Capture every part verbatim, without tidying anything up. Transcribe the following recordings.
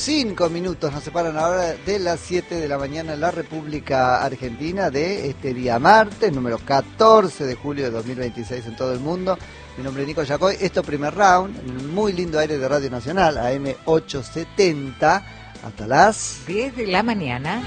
cinco minutos nos separan ahora de las siete de la mañana en la República Argentina de este día martes, número catorce de julio de dos mil veintiséis en todo el mundo. Mi nombre es Nico Yacoy, esto primer round, en un muy lindo aire de Radio Nacional, A M ochocientos setenta, hasta las diez de la mañana.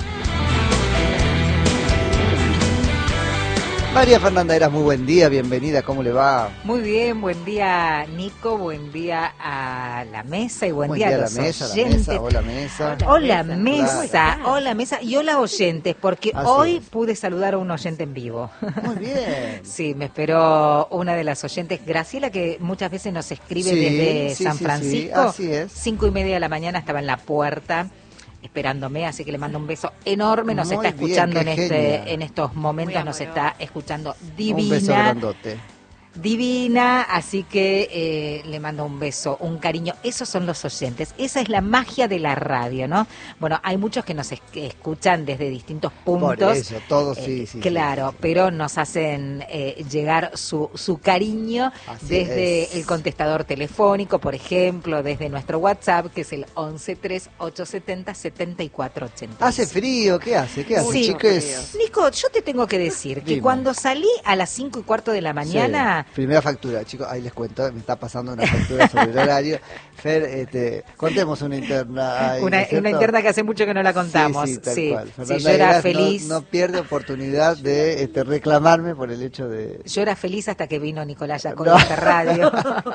María Fernanda Eras, muy buen día, bienvenida, ¿cómo le va? Muy bien, buen día Nico, buen día a la mesa y buen, buen día, día a la los mesa, oyentes. la mesa, hola mesa. Hola mesa, Claro. hola mesa y hola oyentes, porque Así hoy es. pude saludar a un oyente en vivo. Muy bien. Sí, me esperó una de las oyentes, Graciela, que muchas veces nos escribe Sí, desde sí, San sí, sí, Francisco. así es. Cinco y media de la mañana estaba en la puerta esperándome, así que le mando un beso enorme. Nos Muy está bien, escuchando qué en genia. este en estos momentos, nos está escuchando divina. Un beso grandote. Divina, así que eh, le mando un beso, un cariño. Esos son los oyentes, esa es la magia de la radio, ¿no? Bueno, hay muchos que nos es- que escuchan desde distintos puntos. Por eso, todos eh, sí, sí. Claro, sí, sí. pero nos hacen eh, llegar su, su cariño Así desde es. el contestador telefónico, por ejemplo, desde nuestro WhatsApp, que es el once tres ocho setenta setenta y cuatro ochenta. Hace frío, ¿qué hace? ¿Qué hace, Sí. chiques? Nico, yo te tengo que decir que Dime. cuando salí a las cinco y cuarto de la mañana... Sí. Primera factura, chicos, ahí les cuento, me está pasando una factura sobre el horario. Fer, este, contemos una interna. Ahí, Una, ¿no es cierto? una interna que hace mucho que no la contamos. Sí, sí, tal sí, cual. sí, Fernanda yo era Eras feliz. No, no pierde oportunidad de este, reclamarme por el hecho de... Yo era feliz hasta que vino Nicolás Yacoy No. a esta radio.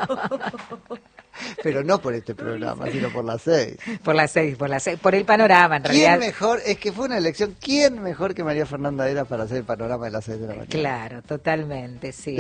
Pero no por este programa, sino por las seis. Por las seis, por las seis, por el panorama en ¿Quién realidad. mejor? Es que fue una elección. ¿Quién mejor que María Fernanda Eras para hacer el panorama de las seis de la mañana? Claro, totalmente, sí.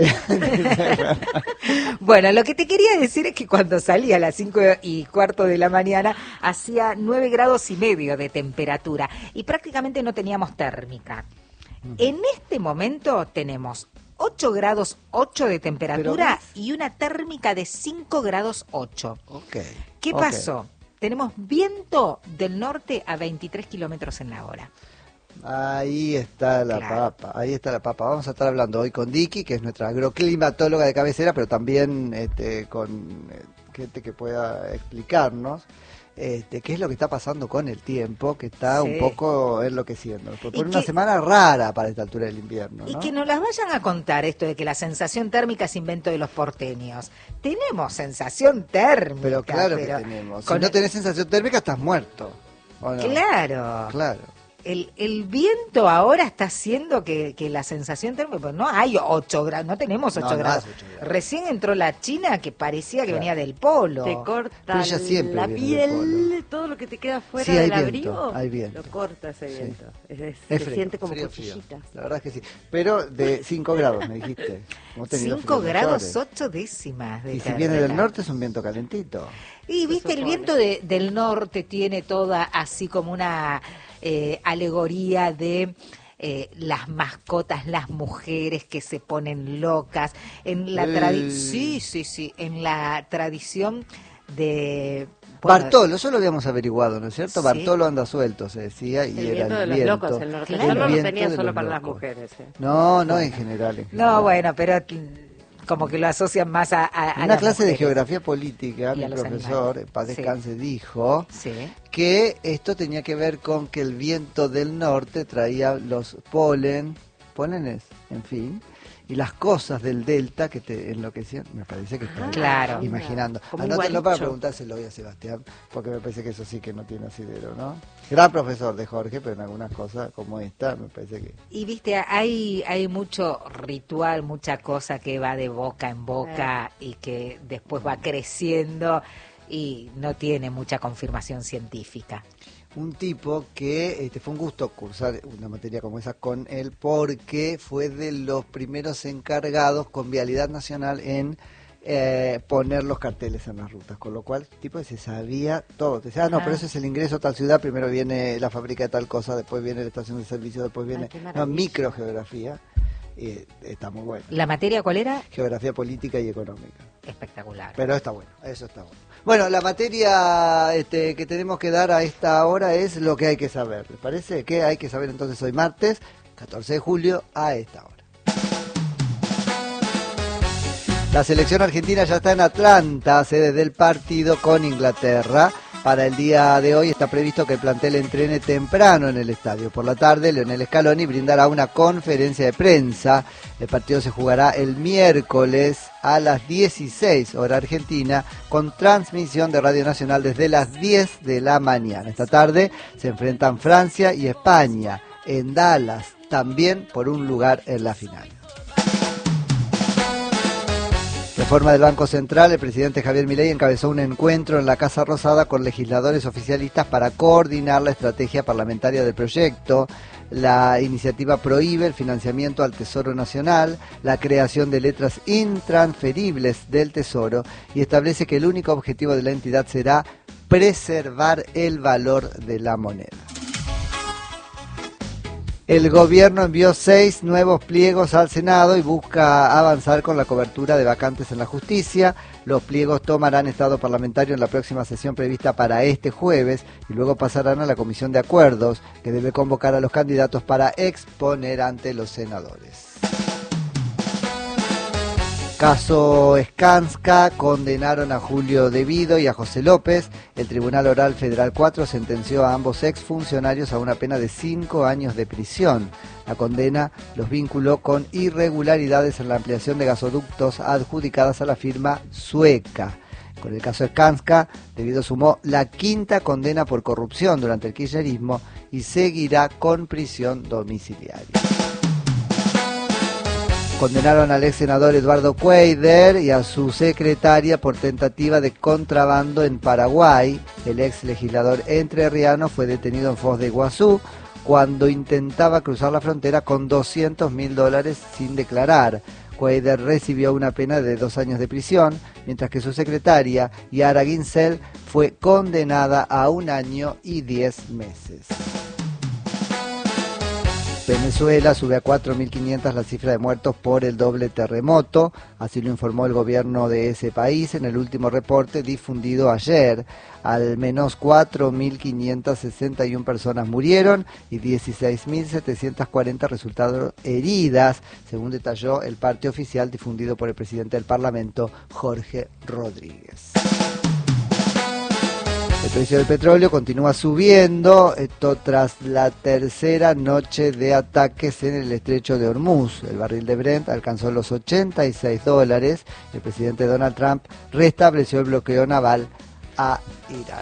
Bueno, lo que te quería decir es que cuando salí a las cinco y cuarto de la mañana hacía nueve grados y medio de temperatura y prácticamente no teníamos térmica. En este momento tenemos ocho grados ocho de temperatura Pero y una térmica de cinco grados ocho. Ok. ¿Qué ok. pasó? Tenemos viento del norte a veintitrés kilómetros en la hora. Ahí está la Claro. papa, ahí está la papa. Vamos a estar hablando hoy con Dicky, que es nuestra agroclimatóloga de cabecera, pero también este, con eh, gente que pueda explicarnos este, qué es lo que está pasando con el tiempo, que está Sí. un poco enloqueciendo. Por Y una que- semana rara para esta altura del invierno, Y ¿no? que nos las vayan a contar esto de que la sensación térmica es invento de los porteños. Tenemos sensación térmica. Pero claro pero que tenemos. Si con no el- tenés sensación térmica, estás muerto. ¿o no? Claro. Claro. El, el viento ahora está haciendo que, que la sensación térmica, pues no hay ocho grados, no tenemos ocho No, no grados. hace ocho grados. Recién entró la China que parecía que Claro. venía del polo. Te corta Pero ella siempre la viene del piel, todo lo que te queda fuera Sí, hay del viento, abrigo, hay viento. lo corta ese Sí. viento. Es, es- Es se frío, siente como frío, frío. cuchillitas. La verdad es que sí. Pero de cinco grados, me dijiste. Hemos tenido cinco fríos grados mayores. ocho décimas de Y si viene del temperatura. norte es un viento calentito. Y viste, el supone. viento de- del norte tiene toda así como una eh, alegoría de eh, las mascotas, las mujeres que se ponen locas. En la Eh. tradi- sí, sí, sí, en la tradición de bueno, Bartolo, eso lo habíamos averiguado, ¿no es cierto? Sí. Bartolo anda suelto, se decía, y El era viento de el los viento. locos, el norte. Claro. Yo no El lo viento tenía de solo los para las locos. mujeres. eh. No, no en general. en general. No, bueno, pero mm, como que lo asocian más a, a- a En una las clase de mujeres. geografía política, Y a mi los profesor, animales. en paz Sí. descanse, dijo Sí. que esto tenía que ver con que el viento del norte traía los polen, pólenes, en fin, y las cosas del delta que te enloquecían. Me parece que está Claro. imaginando. Como un Anótenlo para guaricho. preguntárselo hoy a Sebastián, porque me parece que eso sí que no tiene asidero, ¿no? Gran profesor de Jorge, pero en algunas cosas como esta, me parece que... Y viste, hay, hay mucho ritual, mucha cosa que va de boca en boca y que después va creciendo y no tiene mucha confirmación científica. Un tipo que este, fue un gusto cursar una materia como esa con él porque fue de los primeros encargados con Vialidad Nacional en eh, poner los carteles en las rutas, con lo cual el tipo se sabía todo. Te decía, ah, no, Ah. pero ese es el ingreso a tal ciudad, primero viene la fábrica de tal cosa, después viene la estación de servicio, después viene Ay, qué no, maravilla. microgeografía. Y está muy bueno. ¿La materia cuál era? Geografía política y económica. Espectacular. Pero está bueno, eso está bueno. Bueno, la materia este, que tenemos que dar a esta hora es lo que hay que saber. ¿Les parece? ¿Qué hay que saber entonces hoy martes, catorce de julio, a esta hora? La selección argentina ya está en Atlanta, sede del partido con Inglaterra. Para el día de hoy está previsto que el plantel entrene temprano en el estadio. Por la tarde, Lionel Scaloni brindará una conferencia de prensa. El partido se jugará el miércoles a las dieciséis, hora argentina, con transmisión de Radio Nacional desde las diez de la mañana. Esta tarde se enfrentan Francia y España en Dallas, también por un lugar en la final. Reforma del Banco Central, el presidente Javier Milei encabezó un encuentro en la Casa Rosada con legisladores oficialistas para coordinar la estrategia parlamentaria del proyecto. La iniciativa prohíbe el financiamiento al Tesoro Nacional, la creación de letras intransferibles del Tesoro y establece que el único objetivo de la entidad será preservar el valor de la moneda. El gobierno envió seis nuevos pliegos al Senado y busca avanzar con la cobertura de vacantes en la justicia. Los pliegos tomarán estado parlamentario en la próxima sesión prevista para este jueves y luego pasarán a la Comisión de Acuerdos, que debe convocar a los candidatos para exponer ante los senadores. Caso Skanska, condenaron a Julio Devido y a José López. El Tribunal Oral Federal cuatro sentenció a ambos exfuncionarios a una pena de cinco años de prisión. La condena los vinculó con irregularidades en la ampliación de gasoductos adjudicadas a la firma sueca. Con el caso Skanska, Devido sumó la quinta condena por corrupción durante el kirchnerismo y seguirá con prisión domiciliaria. Condenaron al ex senador Eduardo Cuader y a su secretaria por tentativa de contrabando en Paraguay. El ex legislador entrerriano fue detenido en Foz de Iguazú cuando intentaba cruzar la frontera con doscientos mil dólares sin declarar. Cuader recibió una pena de dos años de prisión, mientras que su secretaria, Yara Ginsel, fue condenada a un año y diez meses. Venezuela sube a cuatro mil quinientos la cifra de muertos por el doble terremoto, así lo informó el gobierno de ese país en el último reporte difundido ayer. Al menos cuatro mil quinientas sesenta y una personas murieron y dieciséis mil setecientas cuarenta resultaron heridas, según detalló el parte oficial difundido por el presidente del Parlamento, Jorge Rodríguez. El precio del petróleo continúa subiendo, esto tras la tercera noche de ataques en el estrecho de Hormuz. El barril de Brent alcanzó los ochenta y seis dólares. El presidente Donald Trump restableció el bloqueo naval a Irán.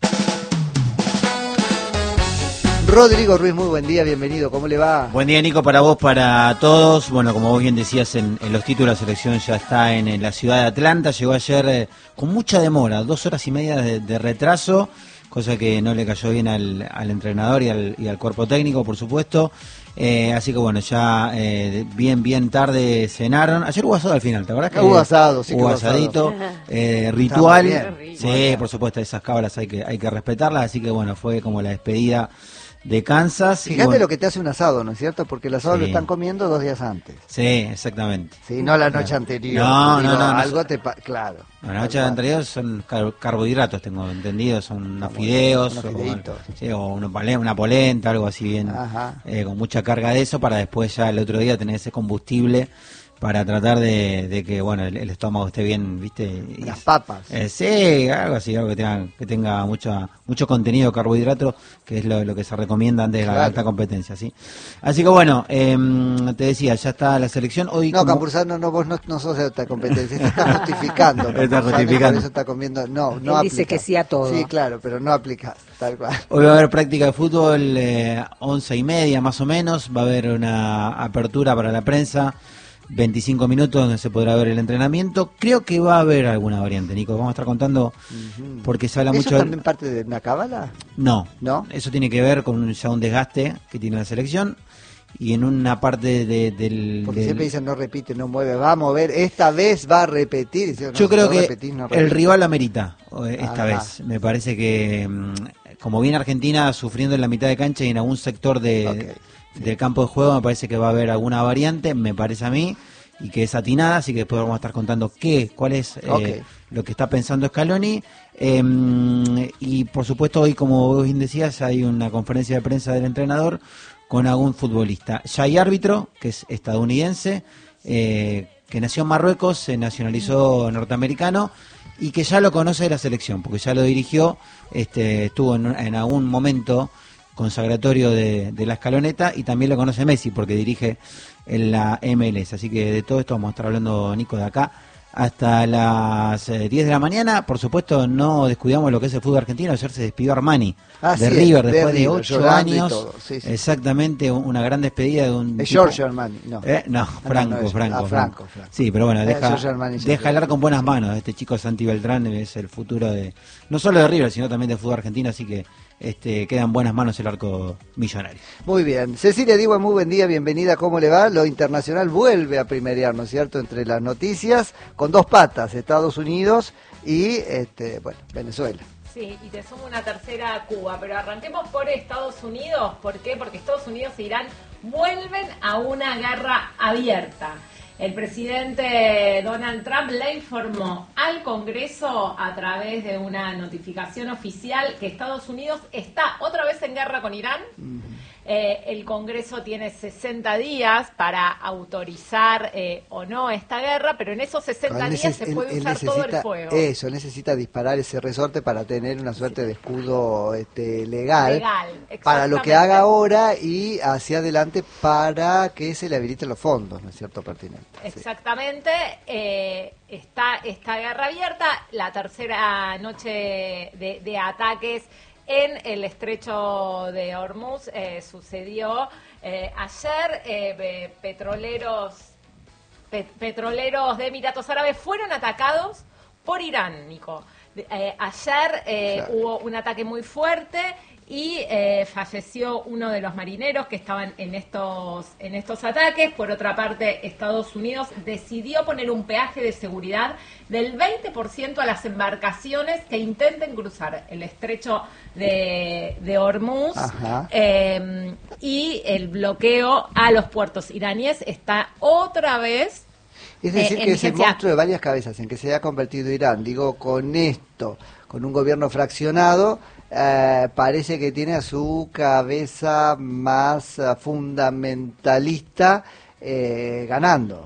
Rodrigo Ruiz, muy buen día, bienvenido, ¿cómo le va? Buen día, Nico, para vos, para todos. Bueno, como vos bien decías, en, en los títulos, la selección ya está en, en la ciudad de Atlanta. Llegó ayer eh, con mucha demora, dos horas y media de, de retraso, cosa que no le cayó bien al, al entrenador y al, y al cuerpo técnico, por supuesto. Eh, así que bueno, ya eh, bien, bien tarde cenaron. Ayer hubo asado al final, ¿te acordás? Que hubo asado, sí, hubo que asadito, eh, ritual. Sí, por supuesto, esas cábalas hay que, hay que respetarlas. Así que bueno, fue como la despedida de Kansas. Fíjate bueno, lo que te hace un asado, ¿no es cierto? Porque el asado sí. lo están comiendo dos días antes. Sí, exactamente. Sí, no la noche claro. anterior. No, Digo, no, no, no. Algo te... Pa claro. La noche anterior son car carbohidratos, tengo entendido, son unos fideos, unos o, fideitos. Sí, o una, una polenta, algo así bien, eh, con mucha carga de eso, para después ya el otro día tener ese combustible para tratar de, de que bueno el, el estómago esté bien, viste. Y, las papas. Eh, sí, algo así, algo que tenga, que tenga mucha, mucho contenido de carbohidrato, que es lo, lo que se recomienda antes de la claro. alta competencia, ¿sí? Así que bueno, eh, te decía, ya está la selección. Hoy no, como... Campuzano, no, vos no, no sos de alta competencia, se está justificando. Está justificando. Por eso está comiendo, no, no Él dice aplicás. que sí a todo. Sí, claro, pero no aplicás, tal cual. Hoy va a haber práctica de fútbol, eh, once y media más o menos, va a haber una apertura para la prensa, veinticinco minutos donde se podrá ver el entrenamiento. Creo que va a haber alguna variante, Nico, vamos a estar contando, uh-huh. porque se habla ¿Eso mucho... ¿Eso también parte de una cábala? No, no, eso tiene que ver con un, ya un desgaste que tiene la selección, y en una parte de, del... Porque del... siempre dicen no repite, no mueve, va a mover, esta vez va a repetir. Dicen, no, Yo creo no que repetís, no el rival amerita esta Ajá. vez. Me parece que, como viene Argentina sufriendo en la mitad de cancha y en algún sector de, okay, sí. del campo de juego, me parece que va a haber alguna variante, me parece a mí, y que es atinada, así que después vamos a estar contando qué, cuál es eh, okay. lo que está pensando Scaloni. Eh, y por supuesto hoy, como vos bien decías, hay una conferencia de prensa del entrenador con algún futbolista. Ya hay árbitro, que es estadounidense, eh, que nació en Marruecos, se nacionalizó norteamericano y que ya lo conoce de la selección, porque ya lo dirigió, este, estuvo en, en algún momento consagratorio de, de la escaloneta, y también lo conoce Messi porque dirige en la M L S. Así que de todo esto vamos a estar hablando, Nico, de acá hasta las eh, diez de la mañana. Por supuesto, no descuidamos lo que es el fútbol argentino. Ayer se despidió Armani Así de es, River de después de River, ocho llorando y años. todo, sí, sí. Exactamente, una gran despedida de un Es tipo- Giorgio Armani, no. ¿Eh? No, Franco, no, no es- Franco, ah, Franco, Franco. Sí, pero bueno, Eh, deja, Giorgio Armani ya deja fue. hablar con buenas manos. Este chico Santi Beltrán es el futuro de no solo de River, sino también del fútbol argentino, así que este queda en buenas manos el arco millonario. Muy bien. Cecilia Digua, muy buen día, bienvenida, ¿cómo le va? Lo internacional vuelve a primerear, ¿no es cierto?, entre las noticias, con dos patas, Estados Unidos y, este, bueno, Venezuela. Sí, y te sumo una tercera, Cuba, pero arranquemos por Estados Unidos. ¿Por qué? Porque Estados Unidos e Irán vuelven a una guerra abierta. El presidente Donald Trump le informó al Congreso a través de una notificación oficial que Estados Unidos está otra vez en guerra con Irán. Uh-huh. Eh, el Congreso tiene sesenta días para autorizar eh, o no esta guerra, pero en esos sesenta Él días neces- se puede él- él usar todo el necesita- fuego. Eso, necesita disparar ese resorte para tener una suerte de escudo este, legal, Legal, para lo que exactamente. haga ahora y hacia adelante para que se le habiliten los fondos, ¿no es cierto?, pertinente. Exactamente, eh, está esta guerra abierta, la tercera noche de, de ataques en el estrecho de Hormuz eh, sucedió eh, ayer. eh, petroleros pet, petroleros de Emiratos Árabes fueron atacados por Irán, Nico. Eh, ayer eh, claro. hubo un ataque muy fuerte y eh, falleció uno de los marineros que estaban en estos en estos ataques. Por otra parte, Estados Unidos decidió poner un peaje de seguridad del veinte por ciento a las embarcaciones que intenten cruzar el estrecho de, de Hormuz, eh, y el bloqueo a los puertos iraníes está otra vez. Es decir, eh, que es el vigencia. monstruo de varias cabezas en que se ha convertido Irán. Digo, con esto, con un gobierno fraccionado, eh, parece que tiene a su cabeza más uh, fundamentalista eh, ganando.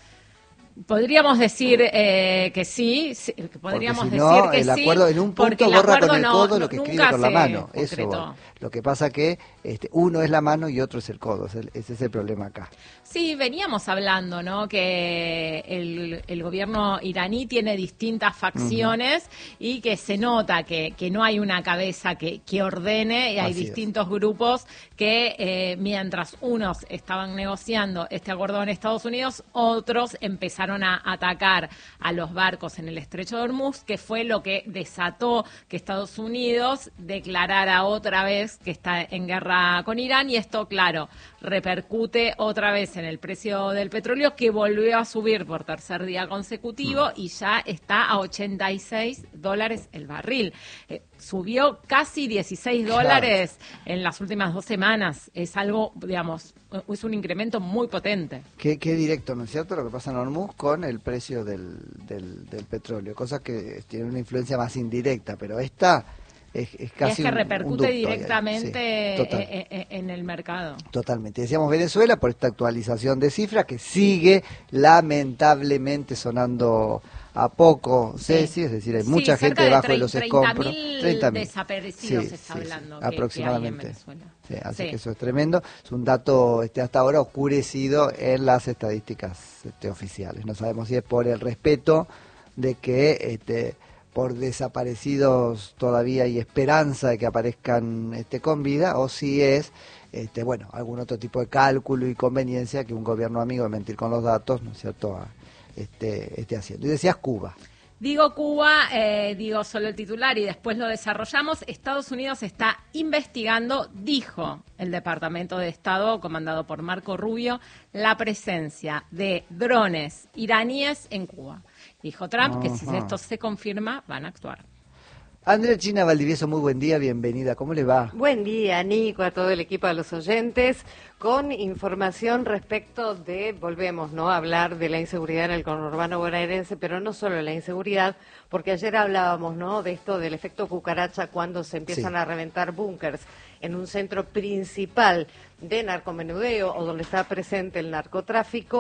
Podríamos decir eh, que sí, sí podríamos porque si no, decir que el acuerdo sí, en un porque punto el borra con el acuerdo codo no- lo que escribe nunca con la se mano. Eso concretó. voy. Lo que pasa que este, uno es la mano y otro es el codo. Ese ese es el problema acá. Sí, veníamos hablando, ¿no?, que el, el gobierno iraní tiene distintas facciones, uh-huh, y que se nota que, que no hay una cabeza que, que ordene, y hay Así distintos es. grupos que eh, mientras unos estaban negociando este acuerdo en Estados Unidos, otros empezaron a atacar a los barcos en el estrecho de Hormuz, que fue lo que desató que Estados Unidos declarara otra vez que está en guerra con Irán, y esto, claro, repercute otra vez en el precio del petróleo, que volvió a subir por tercer día consecutivo y ya está a ochenta y seis dólares el barril. Eh, subió casi dieciséis dólares en las últimas dos semanas. Es algo, digamos, es un incremento muy potente. Qué, qué directo, ¿no es cierto?, lo que pasa en Hormuz con el precio del, del, del petróleo. Cosas que tienen una influencia más indirecta, pero esta es, es casi y es que un, repercute un ducto directamente ahí, sí, total. en, en- en el mercado. Totalmente. Decíamos Venezuela por esta actualización de cifras que sigue lamentablemente sonando a poco, Sí. Ceci, es decir, hay Sí, mucha cerca gente de debajo de trein- los treinta escombros. mil treinta mil desaparecidos Sí, se está sí, sí, hablando que- que hay en aproximadamente. Venezuela. Sí, así Sí. que eso es tremendo. Es un dato este, hasta ahora oscurecido en las estadísticas este, oficiales. No sabemos si es por el respeto de que este, por desaparecidos todavía hay esperanza de que aparezcan este, con vida, o si es este, bueno, algún otro tipo de cálculo y conveniencia que un gobierno amigo de mentir con los datos, ¿no es cierto?, a- este, esté haciendo. Y decías Cuba. Digo Cuba, eh, digo solo el titular y después lo desarrollamos. Estados Unidos está investigando, dijo el Departamento de Estado, comandado por Marco Rubio, la presencia de drones iraníes en Cuba. Dijo Trump que si Ajá. esto se confirma, van a actuar. Andrea China Valdivieso, muy buen día, bienvenida. ¿Cómo le va? Buen día, Nico, a todo el equipo, a los oyentes, con información respecto de, volvemos, ¿no?, a hablar de la inseguridad en el conurbano bonaerense, pero no solo la inseguridad, porque ayer hablábamos, ¿no?, de esto del efecto cucaracha cuando se empiezan Sí. a reventar búnkers en un centro principal de narcomenudeo o donde está presente el narcotráfico,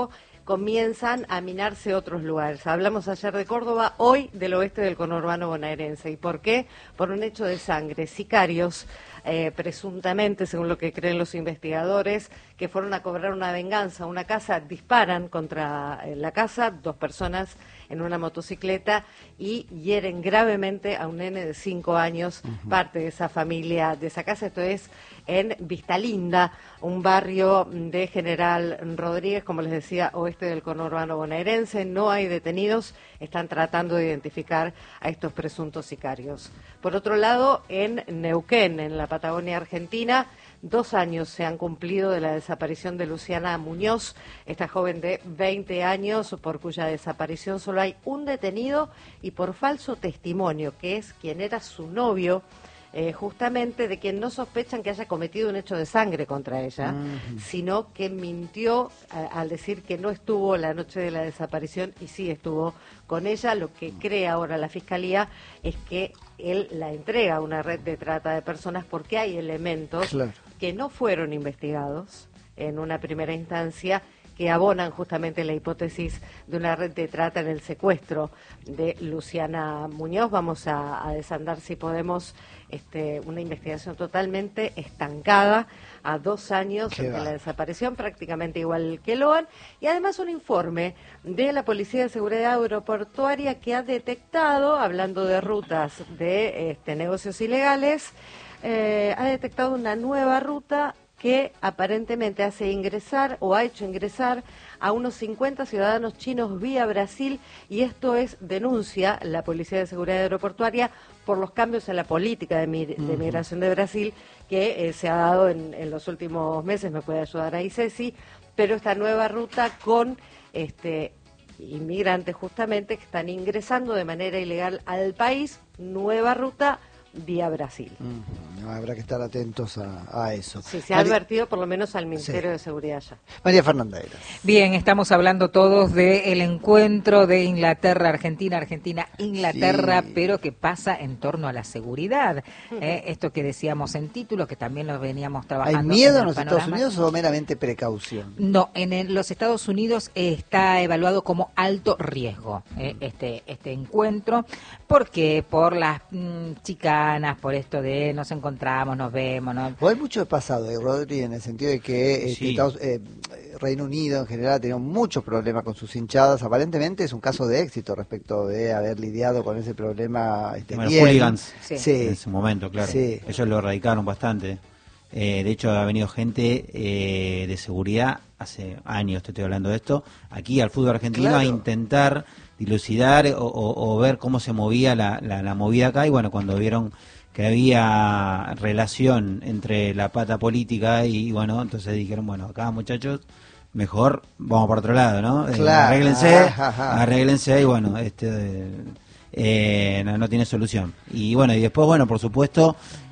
comienzan a minarse otros lugares. Hablamos ayer de Córdoba, hoy del oeste del conurbano bonaerense. ¿Y por qué? Por un hecho de sangre. Sicarios, eh, presuntamente, según lo que creen los investigadores, que fueron a cobrar una venganza a una casa, disparan contra eh, la casa, dos personas en una motocicleta, y hieren gravemente a un nene de cinco años, uh-huh. parte de esa familia, de esa casa. Esto es en Vistalinda, un barrio de General Rodríguez, como les decía, oeste del conurbano bonaerense. No hay detenidos, están tratando de identificar a estos presuntos sicarios. Por otro lado, en Neuquén, en la Patagonia Argentina, dos años se han cumplido de la desaparición de Luciana Muñoz, esta joven de veinte años, por cuya desaparición solo hay un detenido y por falso testimonio, que es quien era su novio, eh, justamente de quien no sospechan que haya cometido un hecho de sangre contra ella, uh-huh. sino que mintió a, al decir que no estuvo la noche de la desaparición y sí estuvo con ella. Lo que cree ahora la Fiscalía es que él la entrega a una red de trata de personas porque hay elementos claro. que no fueron investigados en una primera instancia, que abonan justamente la hipótesis de una red de trata en el secuestro de Luciana Muñoz. Vamos a, a desandar, si podemos, este, una investigación totalmente estancada a dos años de la desaparición, prácticamente igual que Loan, y además un informe de la Policía de Seguridad Aeroportuaria que ha detectado, hablando de rutas de este, negocios ilegales, eh, ha detectado una nueva ruta que aparentemente hace ingresar o ha hecho ingresar a unos cincuenta ciudadanos chinos vía Brasil, y esto es, denuncia la Policía de Seguridad Aeroportuaria, por los cambios en la política de, mi, de migración de Brasil que eh, se ha dado en, en los últimos meses. Me puede ayudar ahí Ceci, pero esta nueva ruta con este inmigrantes justamente que están ingresando de manera ilegal al país, nueva ruta vía Brasil. Uh-huh. Habrá que estar atentos a, a eso. Sí, se ha María... advertido por lo menos al Ministerio sí. de Seguridad ya. María Fernanda Eras. Bien, estamos hablando todos del encuentro de Inglaterra, Argentina, Argentina, Inglaterra, sí. pero que pasa en torno a la seguridad. ¿eh? Esto que decíamos en título, que también lo veníamos trabajando. ¿Hay miedo en, en los panorama. Estados Unidos o meramente precaución? No, en el, los Estados Unidos está evaluado como alto riesgo ¿eh? este, este encuentro. ¿Por qué? Por las mmm, chicanas, por esto de nos encontramos, nos vemos, ¿no? O hay mucho de pasado, eh, Rodri, en el sentido de que sí. Estados, eh, Reino Unido en general ha tenido muchos problemas con sus hinchadas. Aparentemente es un caso de éxito respecto de haber lidiado con ese problema. Este, bueno, hooligans, sí. en ese momento, claro. Sí. Ellos lo erradicaron bastante. Eh, de hecho, ha venido gente eh, de seguridad, hace años te estoy hablando de esto, aquí al fútbol argentino claro. a intentar dilucidar o, o, o ver cómo se movía la, la, la movida acá, y bueno, cuando vieron que había relación entre la pata política y bueno, entonces dijeron, bueno, acá muchachos, mejor vamos por otro lado, ¿no? Claro. Eh, arréglense, ajá, ajá. arréglense y bueno, este eh, no, no tiene solución. Y bueno, y después, bueno, por supuesto,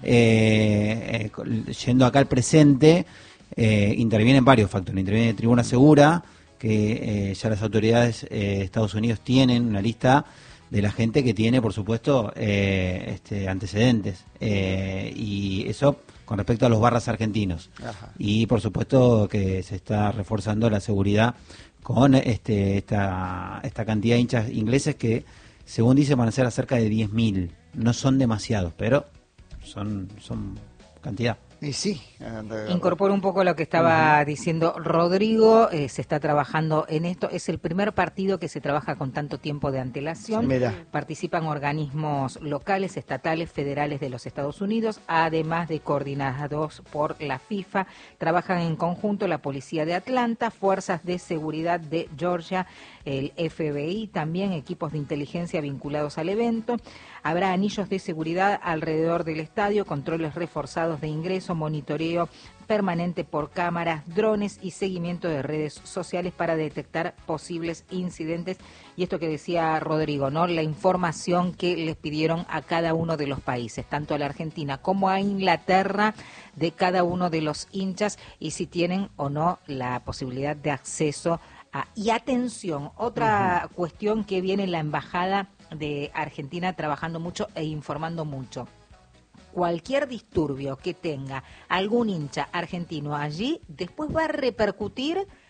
eh, eh, yendo acá al presente, eh, intervienen varios factores. Interviene Tribuna Segura, que eh, ya las autoridades eh, de Estados Unidos tienen una lista de la gente que tiene, por supuesto, eh, este, antecedentes. Eh, y eso con respecto a los barras argentinos. Ajá. Y, por supuesto, que se está reforzando la seguridad con este esta, esta cantidad de hinchas ingleses que, según dicen, van a ser cerca de diez mil. No son demasiados, pero son, son cantidad. Y sí. Incorporo un poco lo que estaba uh-huh. diciendo Rodrigo, eh, se está trabajando en esto, es el primer partido que se trabaja con tanto tiempo de antelación. Mira. Participan organismos locales, estatales, federales de los Estados Unidos, además de coordinados por la FIFA. Trabajan en conjunto la Policía de Atlanta, Fuerzas de Seguridad de Georgia, el F B I, también equipos de inteligencia vinculados al evento. Habrá anillos de seguridad alrededor del estadio, controles reforzados de ingreso, monitoreo permanente por cámaras, drones y seguimiento de redes sociales para detectar posibles incidentes. Y esto que decía Rodrigo, ¿no? La información que les pidieron a cada uno de los países, tanto a la Argentina como a Inglaterra, de cada uno de los hinchas y si tienen o no la posibilidad de acceso a... Y atención, otra uh-huh. cuestión que viene en la Embajada de Argentina trabajando mucho e informando mucho. Cualquier disturbio que tenga algún hincha argentino allí, después va a repercutir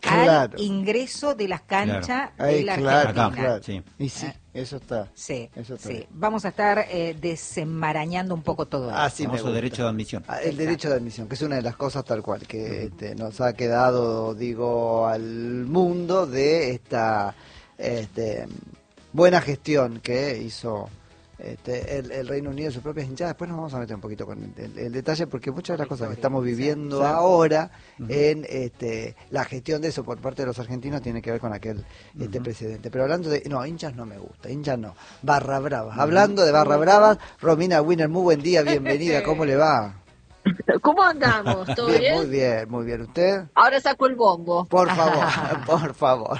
Claro. al ingreso de las canchas Claro. de Ay, la claro, Argentina. Acá, claro. sí. Y sí, eso está. Sí, Eso está sí. bien. Vamos a estar eh, desenmarañando un poco todo Ah, eso. sí, me Famoso gusta. derecho de admisión. Ah, el derecho de admisión, que es una de las cosas tal cual que este, nos ha quedado, digo, al mundo de esta este, buena gestión que hizo este, el, el Reino Unido de sus propias hinchadas. Después nos vamos a meter un poquito con el, el detalle, porque muchas de las cosas que estamos viviendo Sí. ahora Ujú. en este, la gestión de eso por parte de los argentinos tiene que ver con aquel este precedente. Pero hablando de... No, hinchas no me gusta, hinchas no. Barra Bravas. Hablando de Barra Bravas, Romina Winner, muy buen día, bienvenida, ¿cómo le va? ¿Cómo andamos? ¿Todo Bien, bien? muy bien, muy bien. ¿Usted? Ahora saco el bombo. Por favor, por favor.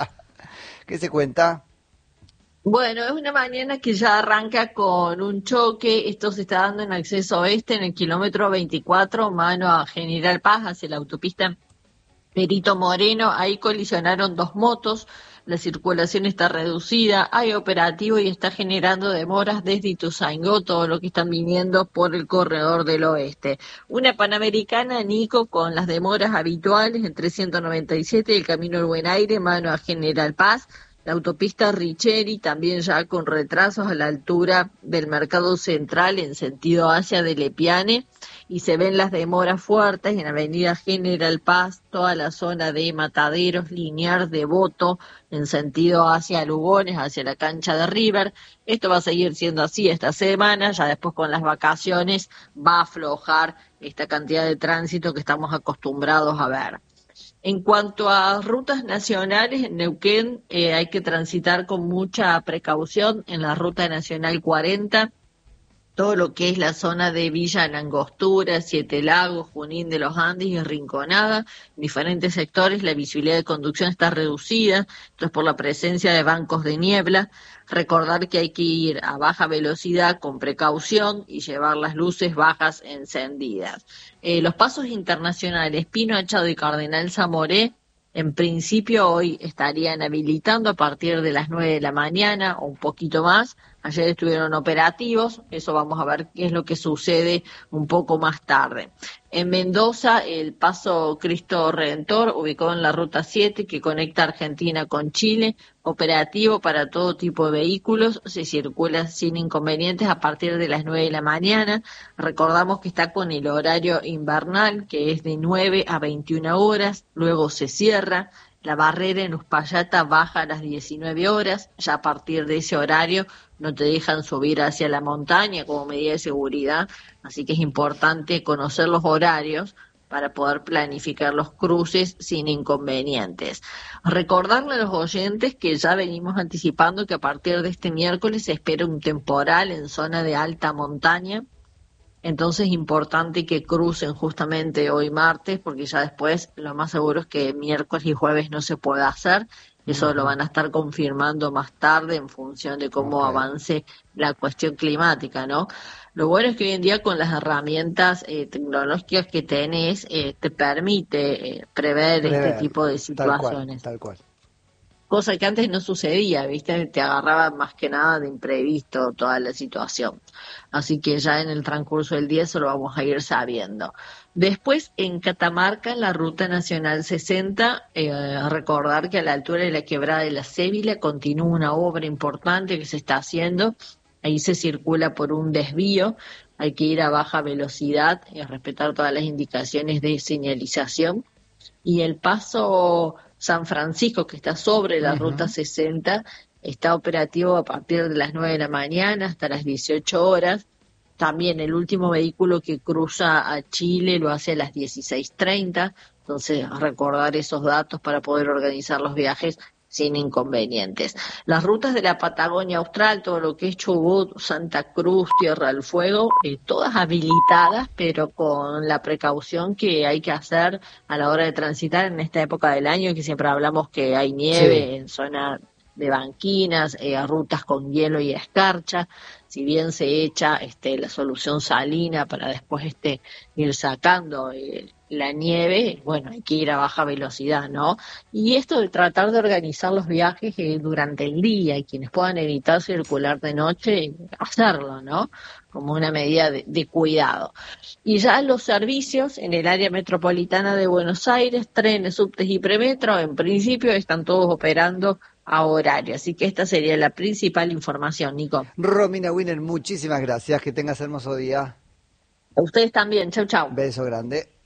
¿Qué se cuenta? Bueno, es una mañana que ya arranca con un choque. Esto se está dando en acceso oeste, en el kilómetro veinticuatro, mano a General Paz, hacia la autopista Perito Moreno. Ahí colisionaron dos motos. La circulación está reducida, hay operativo y está generando demoras desde Ituzaingó, todo lo que están viniendo por el corredor del oeste. Una Panamericana, Nico, con las demoras habituales entre ciento noventa y siete y el Camino del Buen Aire, mano a General Paz. La autopista Richeri también ya con retrasos a la altura del Mercado Central en sentido hacia de Lepiane, y se ven las demoras fuertes en Avenida General Paz, toda la zona de Mataderos, Liniar, Devoto, en sentido hacia Lugones, hacia la cancha de River. Esto va a seguir siendo así esta semana, ya después con las vacaciones va a aflojar esta cantidad de tránsito que estamos acostumbrados a ver. En cuanto a rutas nacionales, en Neuquén eh, hay que transitar con mucha precaución en la ruta nacional cuarenta, todo lo que es la zona de Villa Langostura, Siete Lagos, Junín de los Andes y Rinconada. En diferentes sectores la visibilidad de conducción está reducida, esto es por la presencia de bancos de niebla. Recordar que hay que ir a baja velocidad con precaución y llevar las luces bajas encendidas. Eh, los pasos internacionales Pino Achado y Cardenal Zamoré, en principio hoy estarían habilitando a partir de las nueve de la mañana o un poquito más. Ayer estuvieron operativos, eso vamos a ver qué es lo que sucede un poco más tarde. En Mendoza, el paso Cristo Redentor, ubicado en la ruta siete que conecta Argentina con Chile, operativo para todo tipo de vehículos, se circula sin inconvenientes a partir de las nueve de la mañana. Recordamos que está con el horario invernal, que es de nueve a veintiuna horas, luego se cierra. La barrera en Uspallata baja a las diecinueve horas, ya a partir de ese horario no te dejan subir hacia la montaña como medida de seguridad, así que es importante conocer los horarios para poder planificar los cruces sin inconvenientes. Recordarle a los oyentes que ya venimos anticipando que a partir de este miércoles se espera un temporal en zona de alta montaña. Entonces es importante que crucen justamente hoy martes, porque ya después lo más seguro es que miércoles y jueves no se pueda hacer. Eso uh-huh. lo van a estar confirmando más tarde en función de cómo okay. avance la cuestión climática, ¿no? Lo bueno es que hoy en día con las herramientas eh, tecnológicas que tenés, eh, te permite eh, prever, prever este tipo de situaciones. Tal cual, tal cual. Cosa que antes no sucedía, ¿viste? Te agarraba más que nada de imprevisto toda la situación. Así que ya en el transcurso del día eso lo vamos a ir sabiendo. Después, en Catamarca, en la Ruta Nacional sesenta, eh, recordar que a la altura de la Quebrada de la Cébila continúa una obra importante que se está haciendo. Ahí se circula por un desvío, hay que ir a baja velocidad y a respetar todas las indicaciones de señalización. Y el paso San Francisco, que está sobre la uh-huh. Ruta sesenta, está operativo a partir de las nueve de la mañana hasta las dieciocho horas. También el último vehículo que cruza a Chile lo hace a las dieciséis treinta, entonces recordar esos datos para poder organizar los viajes sin inconvenientes. Las rutas de la Patagonia Austral, todo lo que es Chubut, Santa Cruz, Tierra del Fuego, eh, todas habilitadas, pero con la precaución que hay que hacer a la hora de transitar en esta época del año, que siempre hablamos que hay nieve sí. en zona de banquinas, eh, rutas con hielo y escarcha, si bien se echa este, la solución salina para después este, ir sacando eh, la nieve, bueno, hay que ir a baja velocidad, ¿no? Y esto de tratar de organizar los viajes eh, durante el día y quienes puedan evitar circular de noche, hacerlo, ¿no? Como una medida de, de cuidado. Y ya los servicios en el área metropolitana de Buenos Aires, trenes, subtes y premetro, en principio están todos operando a horario. Así que esta sería la principal información, Nico. Romina Wiener, muchísimas gracias. Que tengas hermoso día. A ustedes también. Chau, chau. Beso grande.